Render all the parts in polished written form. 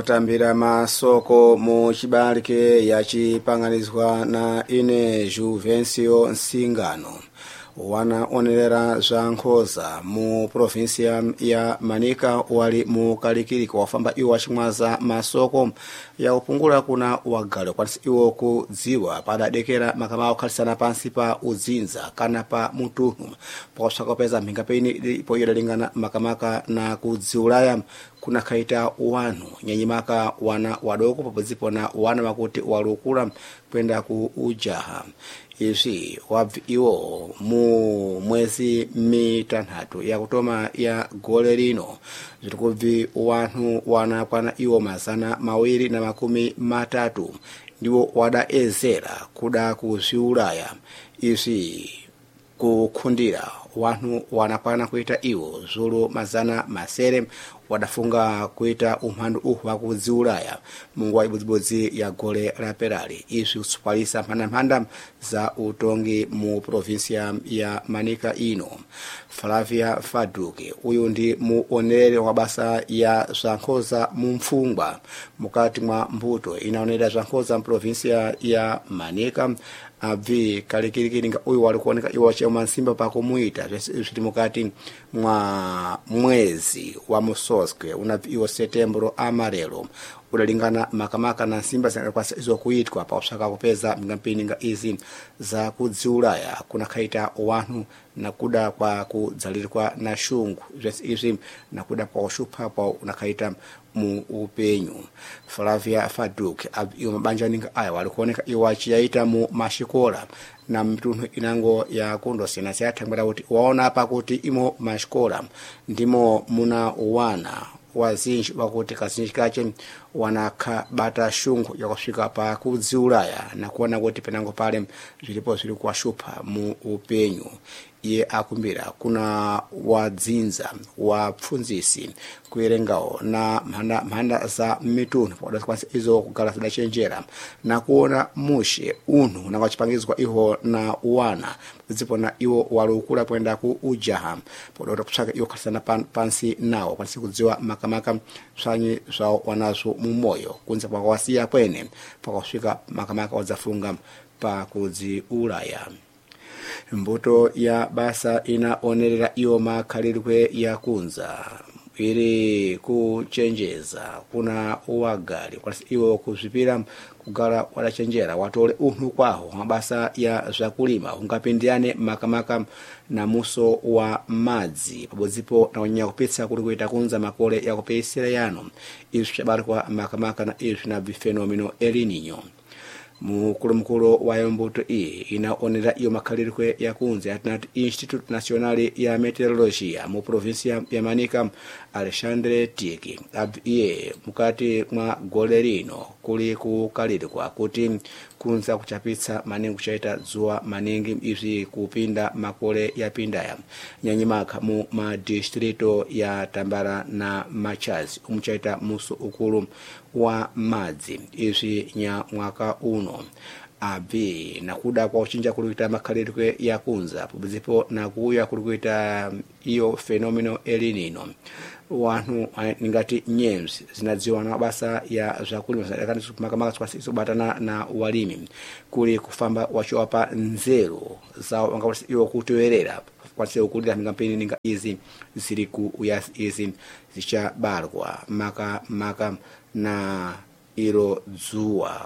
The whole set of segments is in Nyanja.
otambira masoko mu chibalike yachipanganizwa na ine Juvencio Nsingano wanaonerera za nkhoza mu provinsia ya Manika wali mu kalikiliki wafamba iwo wachimwaza masoko ya upungula kuna wagalo kwanisi iwo kudziwa padadekera makama okhalisana pansi pa udzinza kana pa mutunhu pakusakopeza mphingapeni ipo idalingana makamaka na kudziulaya kuna khaita wanu nyanyimaka wana wadoko papodzipo na wana makuti walukula kwenda ku ujaha. Izi wabvi iwo mu mwezi mitanhatu ya kutoma ya gole lino zitikubvi wanu wanakwana iwo mazana mawiri na makumi matatu ndiwo wadaezera kuda kuziulaya. Izi kukhundira wanu wanakwana kuita iwo zulu mazana masere wadafunga kuita umhandu wa kudziulaya mungu ibudzibodzi ya gole la perali. Izi kusupalisa mphanda za utongi mu provinsia ya Manika ino. Flavia Faduke uyu ndi muonerere wa basa ya zankhoza mu mfungwa mukati mwa mbuto inaonerera zankhoza mu provinsia ya Manika abvi kalikilikilinga uyu walikuoneka iwo chema nsimba pa kumuita zviti mukati mwa mwezi wa Musoskwe unabvi iwo Setembro amarelo udalingana makamaka na nsimba zinakwasa izo kuitwa pa usaka kupeza mngampininga izi za kudziulaya kuna khaita wanu na kuda kwa kudzalirwa na shungu izi na kuda kwa ushupa pa unakhaita mu upenyu. Flavia Faduke iwo mabanja ninga aya walikuoneka iwo achiyaita mu mashikola na mtunhu inango ya kundosina siyathangwera kuti waona apa kuti imo mashikola ndimo muna wana wazinji wakuti kazinji kache wanakha bata shungu yakusvika pa kudziulaya na kuona kuti penango pale zilipo zili kuwashupa mu upenyu. Iye akumbira kuna wadzinza wapfunzisi kuerengawo na mhanda za mitunhu podakwanisa izo kugala zidachenjera na kuona mushe unhu na wachipangizwa iho na wana zipo na iwo walukula kwenda ku ujaha podota kusaka iwo khalisana pansi nawo kwanisi kudziwa makamaka sanyi zao wanazo mumoyo kunza kwa wasiya kwene pakufika makamaka wadzafunga pa kudziulaya. Mbuto ya basa inaonerera iwo makhalirwe ya kunza ili kuchenjeza kuna uwagali kwanisi iwo kuzipira kugala wadachenjera watole unhu kwaho mabasa ya zakulima ungapindiane makamaka na muso wa madzi pabodzipo na wanya kupitsa kuti kuita kunza makole ya kupesera yano. Izi chabarikwa makamaka na izi na fenomeno El Niño. Mukulu wa mbuto iyi inaonera iyo makhalirwe ya kunza atinati Institute National ya Meteorologia mu provinsia ya Manika Alexandre Tiki iye mukati mwa gole lino kuli kukalirwa kuti kunza kuchapitsa maningi kuchaita dzuwa maningi izi kupinda makole ya pindaya nyanyimaka mu madistrito ya Tambara na Machazi umuchaita muso ukulu wa madzi izi nya mwaka uno. Abi na kuda kwa uchinja kulikuita makhalirwe ya kunza pubizipo na kuya kulikuita iyo fenomeno El Niño. Wanu ningati nyems zinadziwa na basa ya zakulima zinadakani makamaka kwasiso batana na walimi kuli kufamba wachiwapa nzeru za wangawasi iwo kutewerera kwasiyo kulira mingampini ninga izi ziliku uyasi izi zichabarwa maka na ilo dzuwa.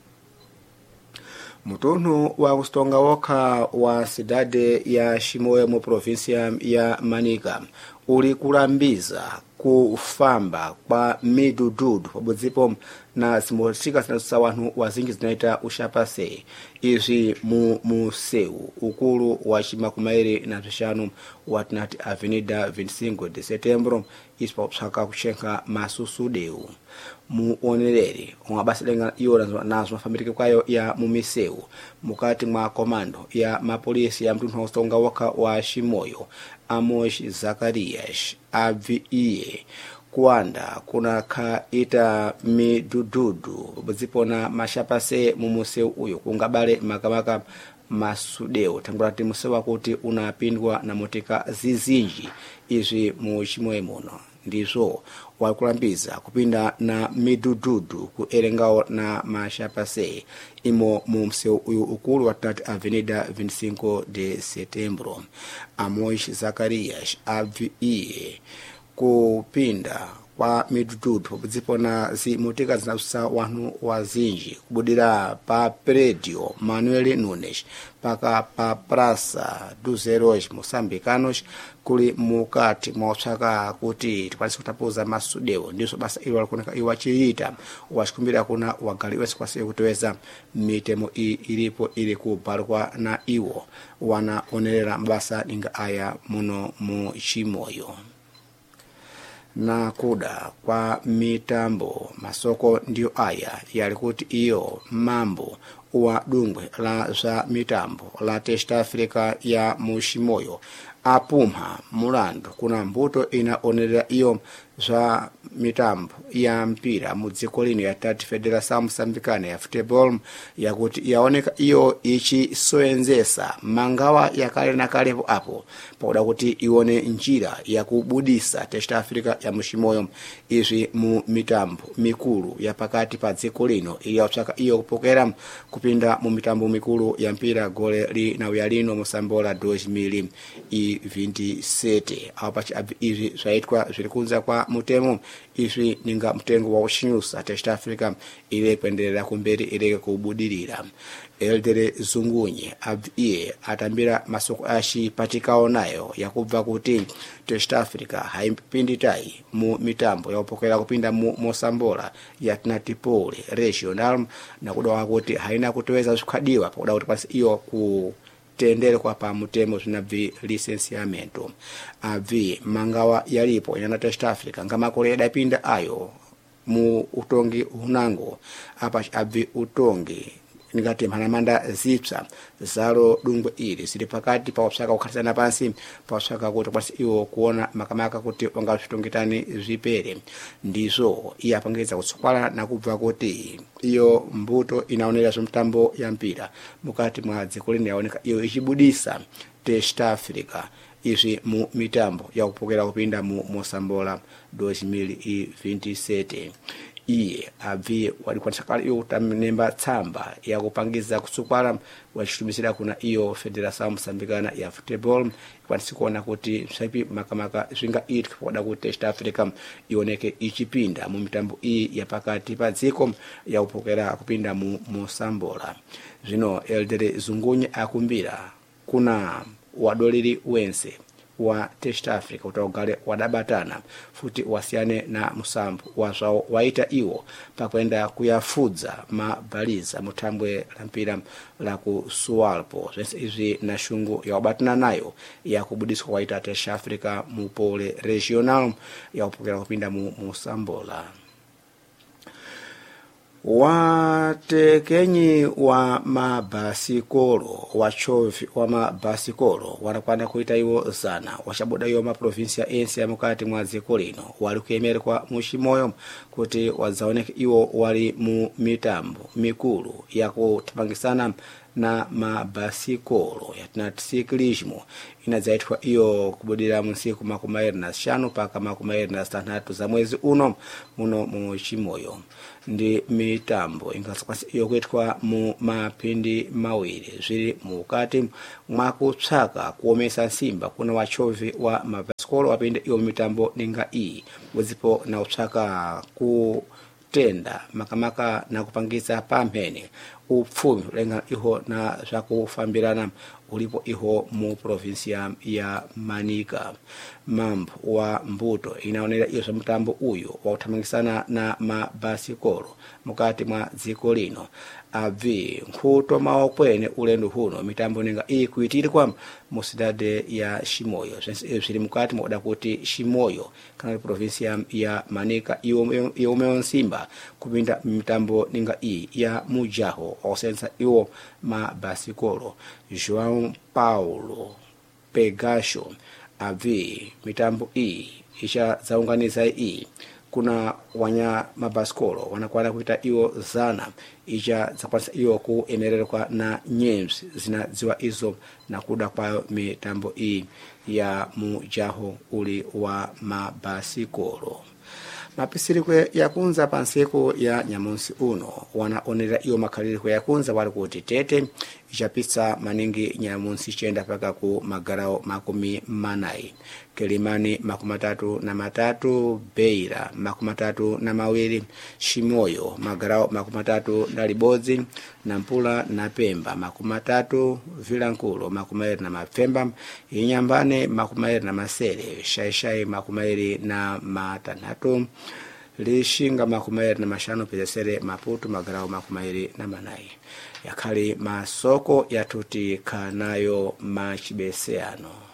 Mutunhu wa kustonga woka wa sidade ya Shimoyo mu provinsia ya Manika uli kulambiza kufamba kwa midududu pabodzipo na simotika zinatusa wanu wazingi zinaita ushapase. Izi mu museu ukulu wa chimakumairi na tushanu watinati Avenida 25 de Setembro ispa upsaka kuchenka masusudeu. Muonereri umabasa lenga iyo nazo mafamilike kwayo ya mumiseu mukati mwa komando ya mapolisi ya mtunhu wa kustonga woka wa Shimoyo Amos Zakarias abvi iye kuanda kuna khaita midududu zipona mashapase mumuseu uyo kungabale makamaka masudeo tangurati musewa kuti unapindwa na motika zizinji izi mu Shimoyo muno. ndizo wakulambiza kupinda na midududu ku Erengao na Machapase imo mu mseu uyu ukulu wa Avenida 25 de Setembro. Amos Zacarias aviiye kupinda kwa midududu zipona zimutika zinasusa wanu wazinji kubudira pa predio Manuel Nunes paka pa Praça dos Heróis Moçambicanos kuli mukati mwausaka kuti tikwanisa kutapuza masudeo ndiso basa ilo walikuoneka iwachiyita wachikumbira kuna wagali wesi kwa siyo kutoweza mitemo ilipo ili kubalukwa na iwo wana onerera mbasa ninga aya muno mu Chimoyo. Na kuda kwa mitambo masoko ndio aya yalikuti iyo mambo wa dungwe la za mitambo la Test Africa ya Mushimoyo apumha mulandu kuna mbuto inaonerera iyo za mitambo ya mpira mudziko lino ya Tati Federação Moçambicana ya Futebol yakuti yaoneka iyo ichi soenzesa mangawa ya kale na kalepo apo pakuda kuti ione njira ya kubudisa Test Africa ya Mushimoyo izwi mu mitambo mikulu ya pakati pa dziko lino ili yausaka iyo kupokera kupinda mu mitambo mikulu ya mpira gole li na uyalino Mosambola 2027 apachi izwi zwaitwa zilikunza kwa mutemo izwi ninga mtengo wa ushinyusa Test Africa ile kuendelea kumberi ile kubudirira. Eldere Zungunye aviiye atambira masoko ashi patikao nayo yakubva kuti Test Africa haipindi tai mu mitambo ya upokera kupinda mu Mosambola ya Natipole regional na kudawa kuti haina kutoweza zikadiwa pakuda kuti pasi iyo ku tendele kwa pa mutemo zinavi licenciamento avi mangawa yalipo yana Test Africa ngama koleda pinda ayo mu utongi unango apa avi utongi ngati mhanamanda zipsa zalo dungwe ili zili pakati pa usaka ukhatisana pansi pa usaka kuti kwasi iwo kuona makamaka kuti wangazitongitani zvipere ndizo iya pangeza kutswala na kubva kuti iyo mbuto inaonera zomtambo ya mpira mukati mwa dziko lino yaoneka iyo ichibudisa Test Africa izwi mu mitambo ya kupokera kupinda mu Mosambola 2027 iye avi walikwanisa kale iyo utamenemba tsamba ya kupangiza kutsukala wachitumisira kuna iyo Federação Moçambicana ya Futebol kwanisi kuona kuti msaipi makamaka zwinga iti kupoda kuti Test Africa ioneke ichipinda mu mitambo iyi ya pakati pa dziko ya kupokera kupinda mu Mosambola. Zvino Eldere Zungunye akumbira kuna wadoliri wense wa Test Africa utogale wadabatana futi wasiane na musambu wazao waita iwo pakwenda kuyafudza mabaliza mutambwe la mpira la ku Sualpo izi na shungu ya wabatana nayo ya kubudiswa waita Test Africa mu pole regional ya upokera kupinda mu Mosambola. Watekenyi wa mabasikolo wachovi wa mabasikolo wanakwana kuita iwo zana washaboda yo maprovinsia ensi ya mukati mwa dziko lino wali kuyemerwa mu Chimoyo kuti wazaoneke iwo wali mu mitambo mikulu ya kutapangisana na mabasikolo ya Tnaticiclismo inazaitwa iyo kubudira musiku 25 paka 26 za mwezi uno muno mu Chimoyo ndi mitambo ingasakwasi iyo kwetwa mu mapindi mawiri zviri mukati mwakutsaka kuomesa Simba kuna wachovi wa mabasikolo wapinde iyo mitambo ninga iyi wezipo na utsaka ku tenda makamaka na kupangisa pamphene upfumi lenga iho na zakufambirana ulipo iho mu provinsia ya Manica. Mambo wa mbuto inaonera iyo mtambo uyo wa kutamangisana na mabasikolo mukati mwa dziko lino avi nkhuto mawo kwene ulendo huno mitambo ninga iyi kuitirwa mu cidade ya Chimoyo zili mukati moda kuti Chimoyo kana provinsia ya Manica iyo Simba kupinda mitambo ninga iyi ya mujaho osensa iwo mabasikolo. João Paulo Pegasho avi mitambo iyi isha zaunganiza iyi kuna wanya mabaskolo wanakwana kuita iwo zana ija zakwanisa iwo kuemererwa na nyems zinadziwa izo na kuda kwayo mitambo iyi ya mujaho uli wa mabasikolo. Mapisirikwe yakunza panseko ya nyamunsi uno wanaonera iyo makhalirikwe yakunza wali kuti Tete ichapitsa maningi nyamunsi chenda paka ku magarao 40, Kelimani 33, Beira 32, Shimoyo magarao 31, Nampula na Pemba 30, Vilankulo 20, Inyambane 20, Shaishai 26, Lishinga 25 Pesere Maputo magarao 24. Yakali masoko yatuti kanayo machibeseano.